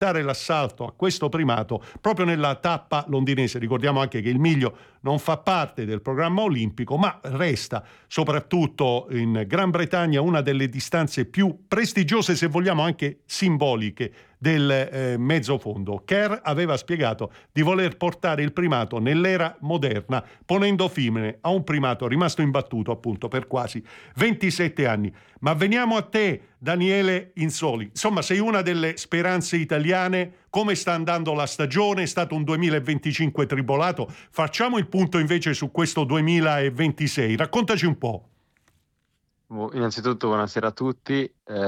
dare l'assalto a questo primato proprio nella tappa londinese. Ricordiamo anche che il miglio non fa parte del programma olimpico, ma resta soprattutto in Gran Bretagna una delle distanze più prestigiose, se vogliamo anche simboliche, del mezzo fondo. Kerr aveva spiegato di voler portare il primato nell'era moderna, ponendo fine a un primato rimasto imbattuto appunto per quasi 27 anni. Ma veniamo a te, Daniele Insoli. Insomma, sei una delle speranze italiane. Come sta andando la stagione? È stato un 2025 tribolato. Facciamo il punto invece su questo 2026. Raccontaci un po'. Innanzitutto buonasera a tutti.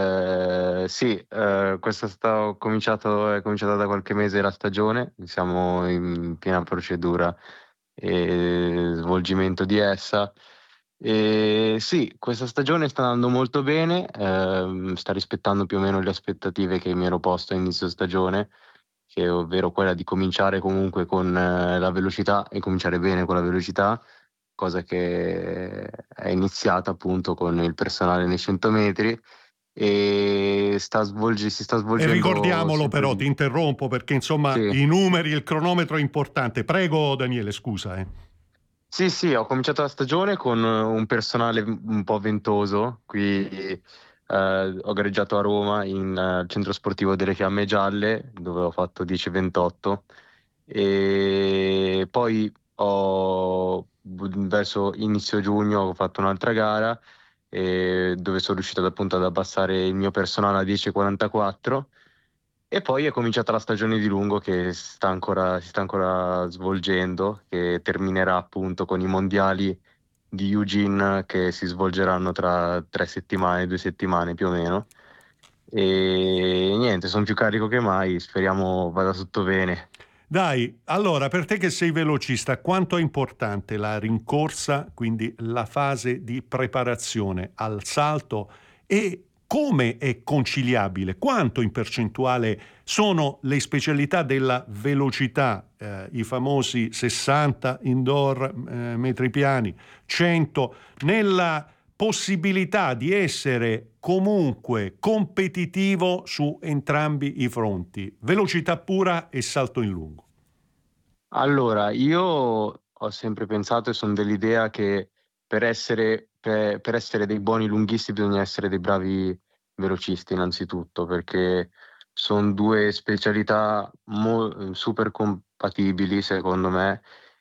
Questa è cominciata da qualche mese la stagione, siamo in piena procedura e svolgimento di essa. E sì, questa stagione sta andando molto bene, sta rispettando più o meno le aspettative che mi ero posto a inizio stagione, che ovvero quella di cominciare comunque con la velocità e cominciare bene con la velocità, cosa che è iniziata appunto con il personale nei 100 metri e si sta svolgendo. E ricordiamolo però, ti interrompo perché insomma Sì. i numeri, il cronometro è importante. Prego Daniele, scusa. Sì, ho cominciato la stagione con un personale un po' ventoso. Qui ho gareggiato a Roma in centro sportivo delle Fiamme Gialle, dove ho fatto 10:28 e poi verso inizio giugno ho fatto un'altra gara dove sono riuscito appunto ad abbassare il mio personale a 10:44. E poi è cominciata la stagione di lungo che si sta ancora svolgendo, che terminerà appunto con i mondiali di Eugene che si svolgeranno tra 2 settimane più o meno. E niente, sono più carico che mai, speriamo vada tutto bene. Dai, allora, per te che sei velocista, quanto è importante la rincorsa, quindi la fase di preparazione al salto, e come è conciliabile? Quanto in percentuale sono le specialità della velocità, i famosi 60 indoor metri piani, 100, nella possibilità di essere comunque competitivo su entrambi i fronti, velocità pura e salto in lungo? Allora, io ho sempre pensato e sono dell'idea che per essere dei buoni lunghisti bisogna essere dei bravi velocisti innanzitutto, perché sono due specialità super compatibili secondo me,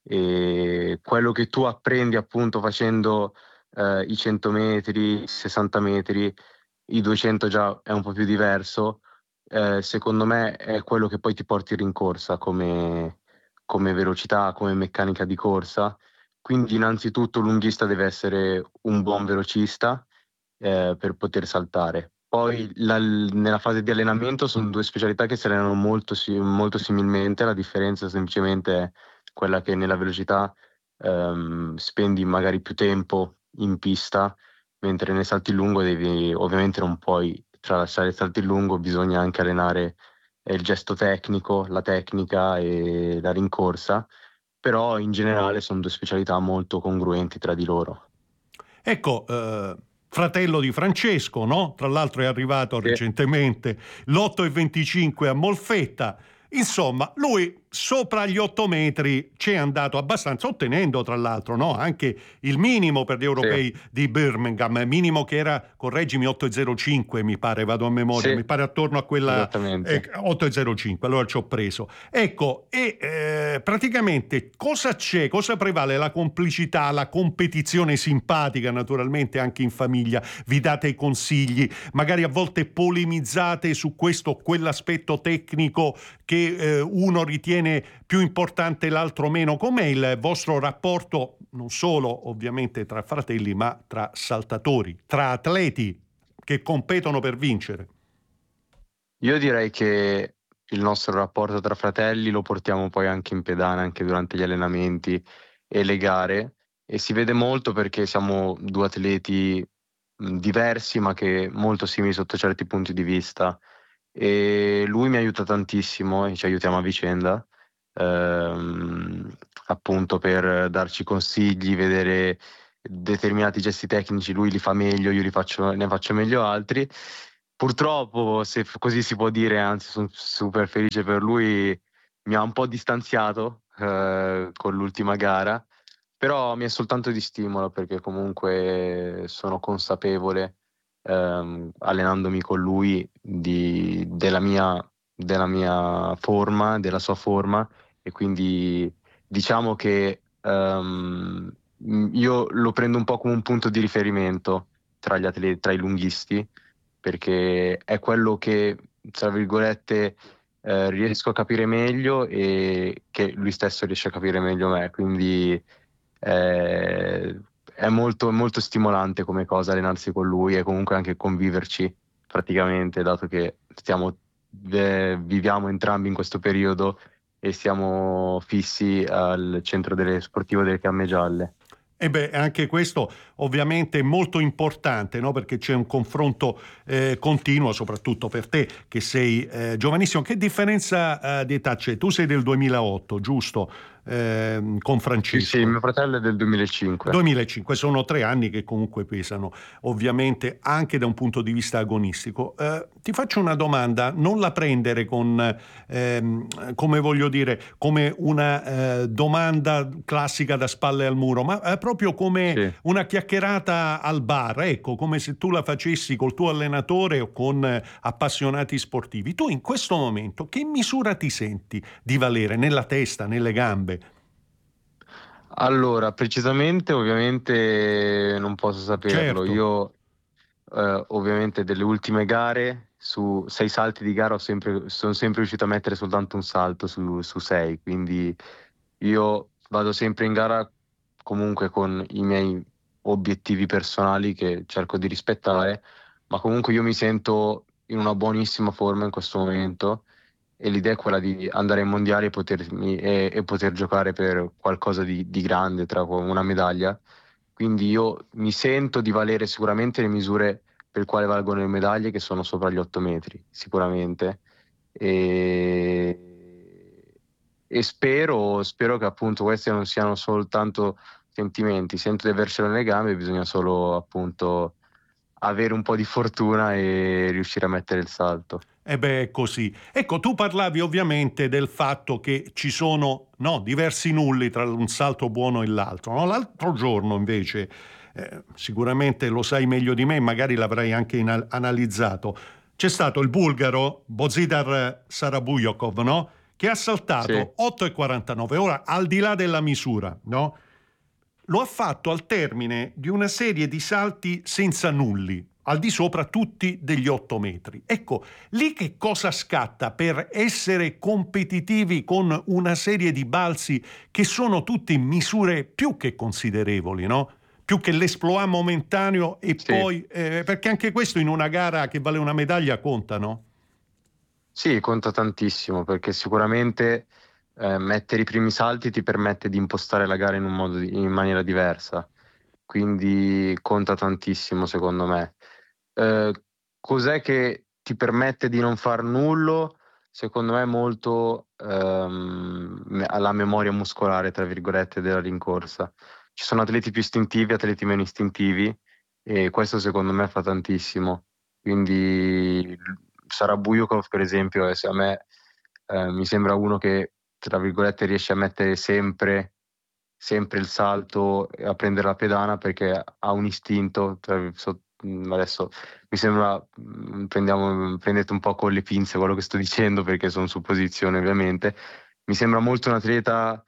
e quello che tu apprendi appunto facendo i 100 metri, i 60 metri, i 200 già è un po' più diverso. Secondo me è quello che poi ti porti in rincorsa come velocità, come meccanica di corsa. Quindi innanzitutto il lunghista deve essere un buon velocista per poter saltare. Poi nella fase di allenamento sono due specialità che si allenano molto similmente, la differenza semplicemente è quella che nella velocità spendi magari più tempo in pista, mentre nei salti in lungo ovviamente non puoi tralasciare il salto in lungo, bisogna anche allenare il gesto tecnico, la tecnica e la rincorsa, però in generale sono due specialità molto congruenti tra di loro. Ecco, fratello di Francesco, no? Tra l'altro è arrivato recentemente l'8,25 a Molfetta. Insomma, lui sopra gli 8 metri ci è andato abbastanza, ottenendo tra l'altro, no, anche il minimo per gli europei di Birmingham, minimo che era, correggimi, 8,05 mi pare, vado a memoria, mi pare attorno a quella 8,05, allora ci ho preso. Ecco, e praticamente cosa c'è, cosa prevale? La complicità, la competizione simpatica, naturalmente anche in famiglia, vi date i consigli, magari a volte polemizzate su questo o quell'aspetto tecnico che uno ritiene più importante, l'altro meno. Com'è il vostro rapporto, non solo ovviamente tra fratelli, ma tra saltatori, tra atleti che competono per vincere? Io direi che il nostro rapporto tra fratelli lo portiamo poi anche in pedana, anche durante gli allenamenti e le gare, e si vede molto perché siamo due atleti diversi ma che molto simili sotto certi punti di vista, e lui mi aiuta tantissimo e ci aiutiamo a vicenda, appunto per darci consigli, vedere determinati gesti tecnici, lui li fa meglio, io ne faccio meglio altri. purtroppo, se così si può dire, anzi sono super felice per lui, mi ha un po' distanziato con l'ultima gara, però mi è soltanto di stimolo perché comunque sono consapevole, allenandomi con lui, della mia forma, della sua forma, e quindi diciamo che io lo prendo un po' come un punto di riferimento tra gli atleti, tra i lunghisti, perché è quello che, tra virgolette, riesco a capire meglio e che lui stesso riesce a capire meglio me, quindi eh, è molto, molto stimolante come cosa allenarsi con lui e comunque anche conviverci praticamente, dato che viviamo entrambi in questo periodo e siamo fissi al centro sportivo delle Fiamme Gialle. E beh, anche questo ovviamente è molto importante, no? Perché c'è un confronto continuo, soprattutto per te che sei giovanissimo. Che differenza di età c'è? Tu sei del 2008, giusto? Con Sì, Francesco. mio fratello è del 2005. 2005, sono 3 anni che comunque pesano, ovviamente anche da un punto di vista agonistico. Ti faccio una domanda, non la prendere come voglio dire, come una domanda classica da spalle al muro, ma proprio come Sì. una chiacchierata al bar, ecco, come se tu la facessi col tuo allenatore o con appassionati sportivi. Tu in questo momento che misura ti senti di valere nella testa, nelle gambe? Allora, precisamente ovviamente non posso saperlo. Certo. Io ovviamente delle ultime gare, su 6 salti di gara sono sempre riuscito a mettere soltanto un salto su 6, quindi io vado sempre in gara comunque con i miei obiettivi personali che cerco di rispettare, ma comunque io mi sento in una buonissima forma in questo momento e l'idea è quella di andare ai mondiali e poter giocare per qualcosa di grande, tra una medaglia. Quindi io mi sento di valere sicuramente le misure per quale valgono le medaglie, che sono sopra gli 8 metri, sicuramente. E spero che appunto questi non siano soltanto sentimenti, sento di avercelo nelle gambe, bisogna solo appunto avere un po' di fortuna e riuscire a mettere il salto. E beh, è così. Ecco, tu parlavi ovviamente del fatto che ci sono, no, diversi nulli tra un salto buono e l'altro, no? L'altro giorno invece, sicuramente lo sai meglio di me, magari l'avrai anche analizzato, c'è stato il bulgaro Bozidar Sarabujokov, no? Che ha Sì, saltato 8,49. Ora, al di là della misura, no? Lo ha fatto al termine di una serie di salti senza nulli, al di sopra tutti degli 8 metri. Ecco, lì che cosa scatta per essere competitivi con una serie di balzi che sono tutti misure più che considerevoli, no? Più che l'esploit momentaneo e sì. poi... perché anche questo in una gara che vale una medaglia conta, no? Sì, conta tantissimo perché sicuramente mettere i primi salti ti permette di impostare la gara in maniera diversa, quindi conta tantissimo secondo me. Eh, Cos'è che ti permette di non far nullo? Secondo me molto alla memoria muscolare, tra virgolette, della rincorsa. Ci sono atleti più istintivi, atleti meno istintivi e questo secondo me fa tantissimo. Quindi Sarà Bujukov, per esempio, se a me mi sembra uno che, tra virgolette, riesce a mettere sempre il salto e a prendere la pedana perché ha un istinto. Adesso mi sembra, prendete un po' con le pinze quello che sto dicendo perché sono supposizioni ovviamente. Mi sembra molto un atleta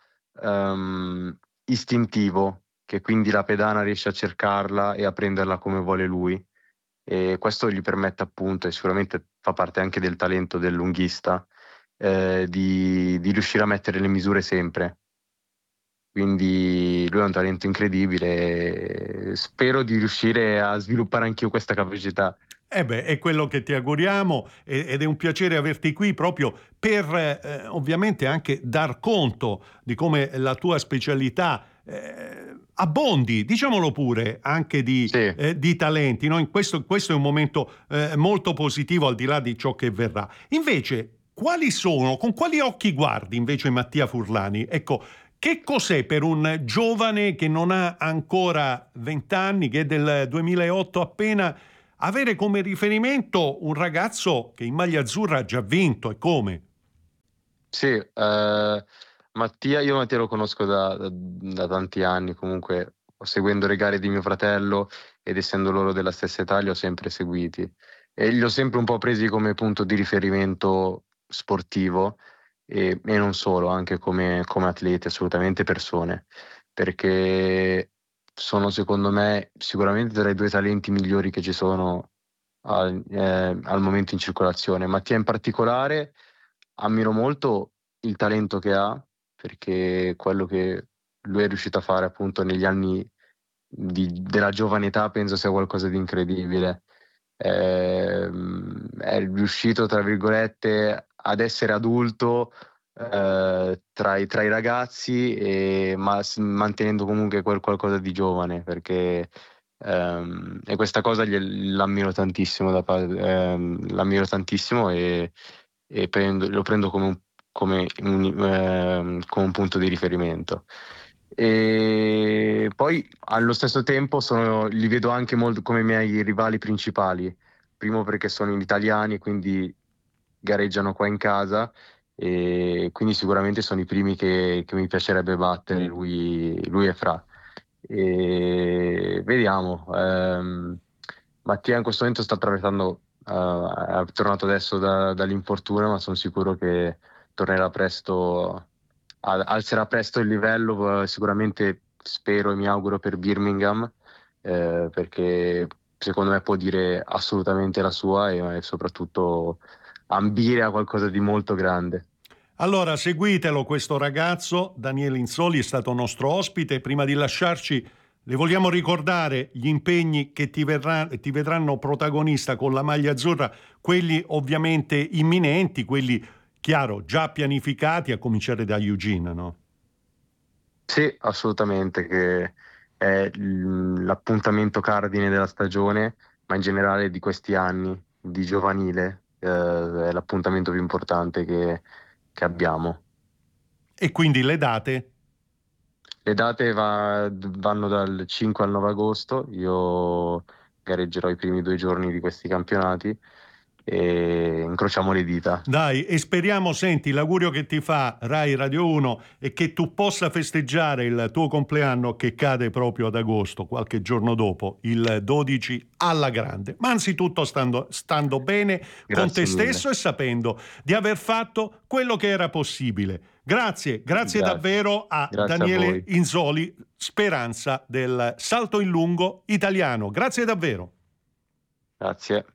istintivo, che quindi la pedana riesce a cercarla e a prenderla come vuole lui. E questo gli permette appunto, e sicuramente fa parte anche del talento del lunghista, di riuscire a mettere le misure sempre. Quindi lui ha un talento incredibile e spero di riuscire a sviluppare anch'io questa capacità. Eh beh, è quello che ti auguriamo ed è un piacere averti qui proprio per ovviamente anche dar conto di come la tua specialità abbondi, diciamolo pure, anche Sì. di talenti. No? Questo è un momento molto positivo al di là di ciò che verrà. Invece, con quali occhi guardi invece Mattia Furlani? Ecco, che cos'è per un giovane che non ha ancora 20 anni, che è del 2008 appena, avere come riferimento un ragazzo che in maglia azzurra ha già vinto, e come? Sì, Mattia, io Mattia lo conosco da tanti anni, comunque seguendo le gare di mio fratello ed essendo loro della stessa età li ho sempre seguiti e li ho sempre un po' presi come punto di riferimento sportivo e non solo, anche come atleti, assolutamente persone, perché sono secondo me sicuramente tra i due talenti migliori che ci sono al momento in circolazione. Mattia in particolare ammiro molto il talento che ha, perché quello che lui è riuscito a fare appunto negli anni della giovane età penso sia qualcosa di incredibile. È riuscito, tra virgolette, ad essere adulto tra i ragazzi, ma mantenendo comunque qualcosa di giovane, perché e questa cosa l'ammiro tantissimo, l'ammiro tantissimo e lo prendo come un punto di riferimento. E poi allo stesso tempo li vedo anche molto come i miei rivali principali, primo perché sono italiani, quindi gareggiano qua in casa e quindi sicuramente sono i primi che mi piacerebbe battere, lui e Fra. E vediamo. Mattia in questo momento sta attraversando, è tornato adesso dall'infortunio, ma sono sicuro che tornerà presto, alzerà presto il livello, sicuramente spero e mi auguro per Birmingham, perché secondo me può dire assolutamente la sua e soprattutto ambire a qualcosa di molto grande. Allora, seguitelo questo ragazzo, Daniele Inzoli è stato nostro ospite. Prima di lasciarci, le vogliamo ricordare gli impegni che ti vedranno protagonista con la maglia azzurra, quelli ovviamente imminenti, quelli, chiaro, già pianificati, a cominciare da Eugene, no? Sì, assolutamente, che è l'appuntamento cardine della stagione, ma in generale di questi anni di giovanile, è l'appuntamento più importante che abbiamo. E quindi le date? Le date vanno dal 5 al 9 agosto, io gareggerò i primi 2 giorni di questi campionati e incrociamo le dita. Dai, e speriamo, senti, l'augurio che ti fa Rai Radio 1 è che tu possa festeggiare il tuo compleanno che cade proprio ad agosto, qualche giorno dopo, il 12 alla grande. Ma anzitutto stando bene con te Grazie mille. stesso e sapendo di aver fatto quello che era possibile. Grazie davvero a Grazie a Daniele voi. Inzoli, speranza del salto in lungo italiano. Grazie davvero. Grazie.